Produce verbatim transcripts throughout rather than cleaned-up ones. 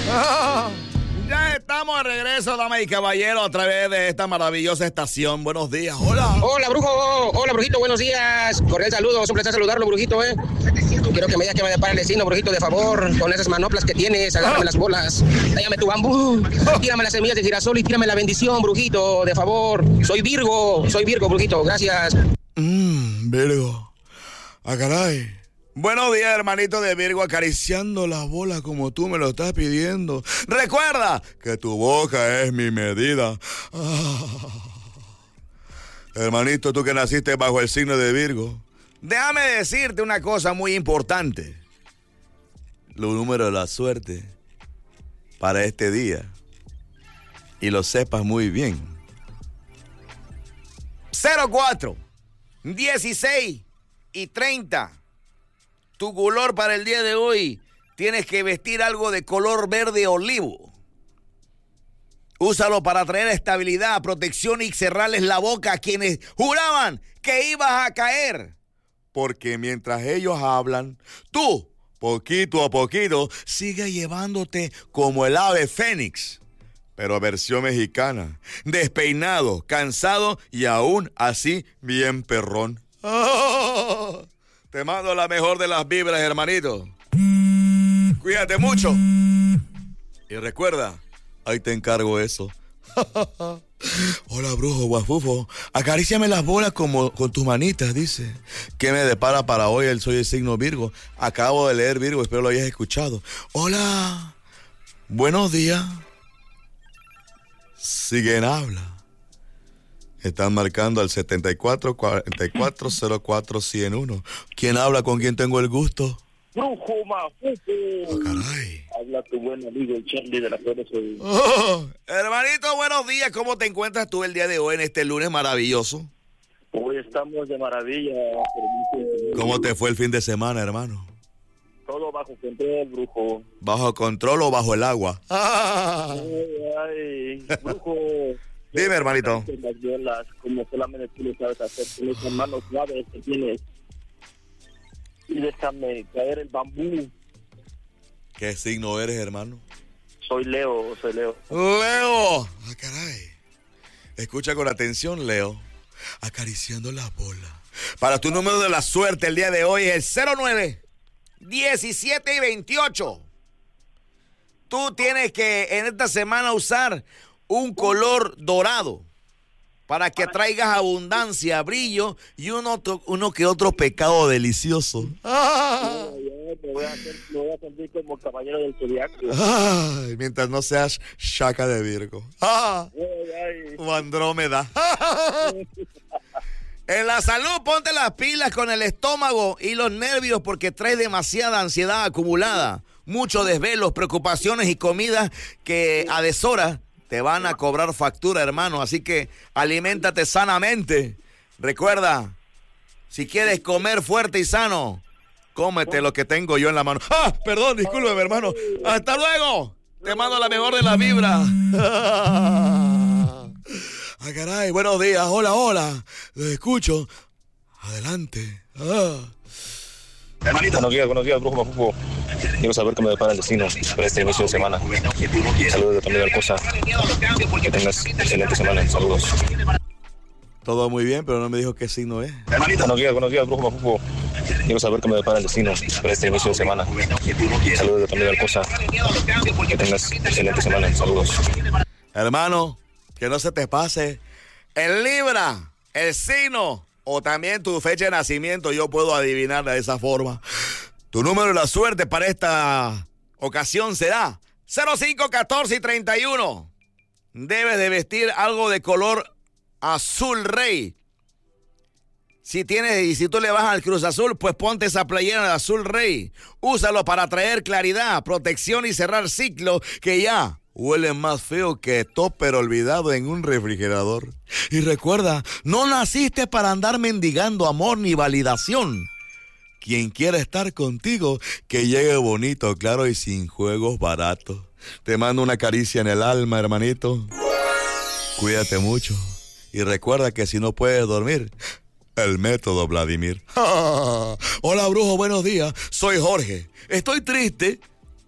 Oh, ya estamos de regreso, damas y caballeros, a través de esta maravillosa estación. Buenos días, hola. Hola, brujo. Hola, brujito, buenos días. Cordial saludo, es un placer saludarlo, brujito, ¿eh? Quiero que me digas que me depara el destino, brujito, de favor. Con esas manoplas que tienes, agárrame las bolas. Tállame tu bambú. Tírame las semillas de girasol y tírame la bendición, brujito, de favor. Soy Virgo, soy Virgo, brujito, gracias. Mmm, Virgo. Ah, caray. Buenos días, hermanito de Virgo, acariciando la bola como tú me lo estás pidiendo. Recuerda que tu boca es mi medida. Ah. Hermanito, tú que naciste bajo el signo de Virgo, déjame decirte una cosa muy importante. Los números de la suerte para este día, y lo sepas muy bien. cero cuatro, dieciséis y treinta. Tu color para el día de hoy, tienes que vestir algo de color verde olivo. Úsalo para traer estabilidad, protección y cerrarles la boca a quienes juraban que ibas a caer. Porque mientras ellos hablan, tú, poquito a poquito, sigues llevándote como el ave fénix. Pero versión mexicana, despeinado, cansado y aún así bien perrón. ¡Oh! Te mando la mejor de las vibras, hermanito. Cuídate mucho. Y recuerda, ahí te encargo eso. Hola, brujo guafufo. Acaríciame las bolas como con tus manitas, dice. ¿Qué me depara para hoy? El soy el signo Virgo. Acabo de leer Virgo, espero lo hayas escuchado. Hola. Buenos días. Siguen habla. Están marcando al setenta y cuatro, cuarenta y cuatro, cero cuatro, ciento uno. ¿Quién habla? ¿Con quién tengo el gusto? Brujo Mafufu. Oh, caray. Habla tu buen amigo el Charlie de la Flores. Oh, hermanito, buenos días. ¿Cómo te encuentras tú el día de hoy en este lunes maravilloso? Hoy estamos de maravilla. ¿Cómo te fue el fin de semana, hermano? Todo bajo control, brujo. ¿Bajo control o bajo el agua? Ay, ay, brujo. Dime, hermanito. Las violas, como solamente tú lo sabes hacer, con esas manos suaves que tienes. Y déjame caer el bambú. ¿Qué signo eres, hermano? Soy Leo, soy Leo. ¡Leo! ¡Ah, caray! Escucha con atención, Leo. Acariciando la bola. Para tu número de la suerte el día de hoy es el cero nueve, diecisiete y veintiocho. Tú tienes que en esta semana usar un color dorado para que traigas abundancia, brillo y uno, uno que otro pecado delicioso. Ah. Me voy a hacer, me voy a sentir como caballero del zodiaco. Ay, mientras no seas Shaka de Virgo. Ah, ay, ay. O Andrómeda. En la salud, ponte las pilas con el estómago y los nervios porque traes demasiada ansiedad acumulada. Muchos desvelos, preocupaciones y comidas que a deshora te van a cobrar factura, hermano. Así que aliméntate sanamente. Recuerda, si quieres comer fuerte y sano, cómete lo que tengo yo en la mano. ¡Ah! Perdón, discúlpeme, hermano. ¡Hasta luego! Te mando la mejor de la vibra. ¡Ah, caray! Buenos días. Hola, hola. Lo escucho. Adelante. ¡Ah! Hermanito. Buenos días, buenos días, brujo Mafufu. Quiero saber qué me depara el destino para este inicio de semana. Saludos de Camilo Alcosa. Que tengas excelente semana. Saludos. Todo muy bien, pero no me dijo qué signo es. Hermanito. Buenos días, buenos días, brujo Mafufu. Quiero saber qué me depara el destino para este inicio de semana. Saludos de Camilo Alcosa. Que tengas excelente semana. Saludos. Hermano, que no se te pase el Libra, el signo o también tu fecha de nacimiento. Yo puedo adivinar de esa forma. Tu número de la suerte para esta ocasión será cero cinco, catorce y treinta y uno. Debes de vestir algo de color azul rey. Si tienes y si tú le vas al Cruz Azul, pues ponte esa playera de azul rey. Úsalo para traer claridad, protección y cerrar ciclos que ya huelen más feo que topper olvidado en un refrigerador. Y recuerda, no naciste para andar mendigando amor ni validación. Quien quiera estar contigo, que llegue bonito, claro y sin juegos baratos. Te mando una caricia en el alma, hermanito. Cuídate mucho. Y recuerda que si no puedes dormir, el método Vladimir. Hola, brujo, buenos días. Soy Jorge. Estoy triste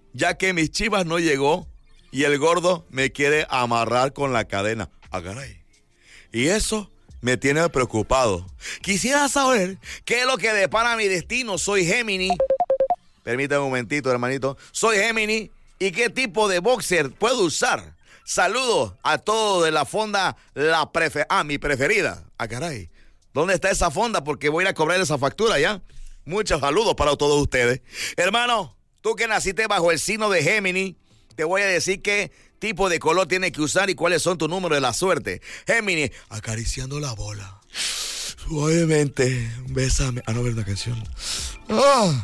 ya que mis chivas no llegó y el gordo me quiere amarrar con la cadena. Ah, caray. Y eso me tiene preocupado. Quisiera saber qué es lo que depara mi destino. Soy Géminis. Permítame un momentito, hermanito. Soy Géminis. ¿Y qué tipo de boxer puedo usar? Saludos a todos de la fonda, la prefe ah, mi preferida. Ah, caray. ¿Dónde está esa fonda? Porque voy a ir a cobrar esa factura ya. Muchos saludos para todos ustedes. Hermano, tú que naciste bajo el signo de Géminis, te voy a decir qué tipo de color tienes que usar y cuáles son tus números de la suerte. Géminis, acariciando la bola. Suavemente, bésame. Ah, no, ¿verdad canción? ¡Ah!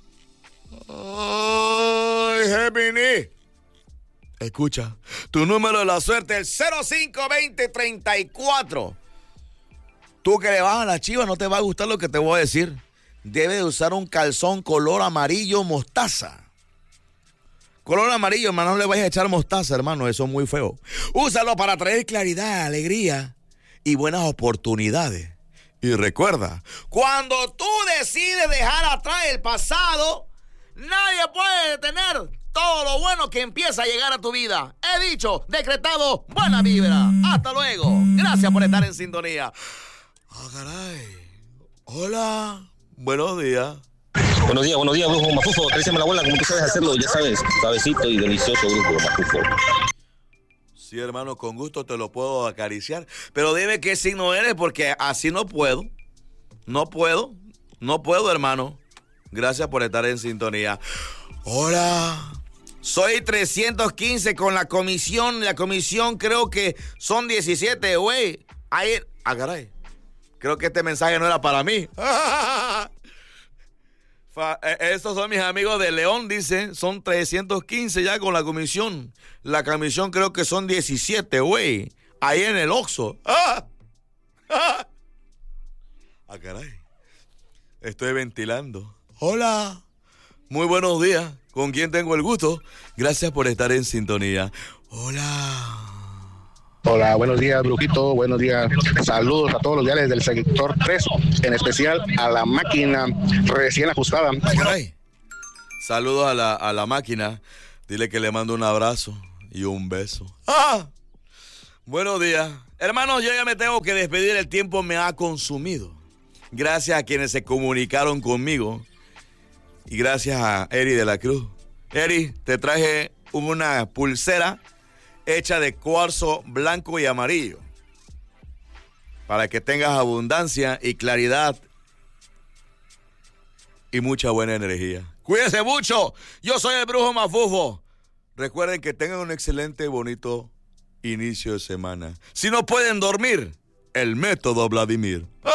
¡Ay, Géminis! Escucha, tu número de la suerte es el cero cinco veinte treinta y cuatro. Tú que le vas a la chiva, no te va a gustar lo que te voy a decir. Debes de usar un calzón color amarillo mostaza. Color amarillo, hermano, no le vayas a echar mostaza, hermano, eso es muy feo. Úsalo para traer claridad, alegría y buenas oportunidades. Y recuerda, cuando tú decides dejar atrás el pasado, nadie puede detener todo lo bueno que empieza a llegar a tu vida. He dicho, decretado, buena vibra. Hasta luego. Gracias por estar en sintonía. Ah, caray. Hola. Buenos días. Buenos días, buenos días, brujo Mafufo. Acaríciame la bola como tú sabes hacerlo, ya sabes. Suavecito y delicioso, brujo Mafufo. Sí, hermano, con gusto te lo puedo acariciar. Pero dime qué signo eres, porque así no puedo. No puedo. No puedo, hermano. Gracias por estar en sintonía. Hola. Soy trescientos quince con la comisión. La comisión creo que son diecisiete, güey. Ahí. Ah, caray. Creo que este mensaje no era para mí. Estos son mis amigos de León, dice. Son trescientos quince ya con la comisión. La comisión creo que son diecisiete, güey. Ahí en el Oxxo. ¡Ah! ¡Ah! ¡Ah, caray! Estoy ventilando. Hola. Muy buenos días. ¿Con quién tengo el gusto? Gracias por estar en sintonía. Hola. Hola, buenos días, brujito, buenos días. Saludos a todos los diales del sector tres, en especial a la máquina recién ajustada. Ay, saludos a la, a la máquina. Dile que le mando un abrazo y un beso. ¡Ah! Buenos días. Hermanos, yo ya me tengo que despedir. El tiempo me ha consumido. Gracias a quienes se comunicaron conmigo. Y gracias a Eri de la Cruz. Eri, te traje una pulsera hecha de cuarzo blanco y amarillo, para que tengas abundancia y claridad y mucha buena energía. Cuídense mucho. Yo soy el brujo Mafufo. Recuerden que tengan un excelente, bonito inicio de semana. Si no pueden dormir, el método Vladimir. ¡Ah!